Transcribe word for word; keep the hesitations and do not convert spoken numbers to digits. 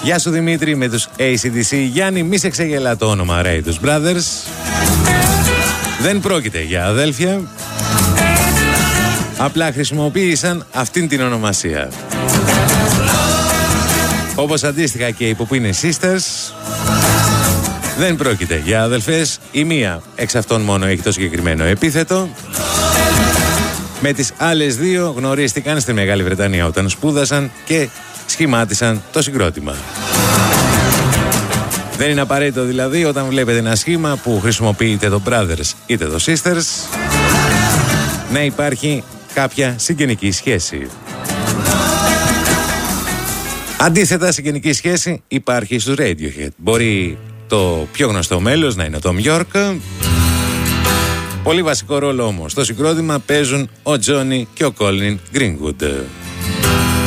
Γεια σου Δημήτρη με τους έι σι ντι σι. Γιάννη, μη σε ξεγελά το όνομα Raiders Brothers. Δεν πρόκειται για αδέλφια. Απλά χρησιμοποίησαν αυτήν την ονομασία. Όπως αντίστοιχα και οι Pupini Sisters. Δεν πρόκειται για αδελφές. Η μία εξ αυτών μόνο έχει το συγκεκριμένο επίθετο. Με τις άλλες δύο γνωρίστηκαν στη Μεγάλη Βρετανία όταν σπούδασαν και σχημάτισαν το συγκρότημα. Δεν είναι απαραίτητο δηλαδή όταν βλέπετε ένα σχήμα που χρησιμοποιείτε το Brothers είτε το Sisters να υπάρχει κάποια συγγενική σχέση. Αντίθετα, συγγενική σχέση υπάρχει στους Radiohead. Μπορεί το πιο γνωστό μέλος να είναι το Tom York. Πολύ βασικό ρόλο όμως στο συγκρότημα παίζουν ο Johnny και ο Colin Greenwood.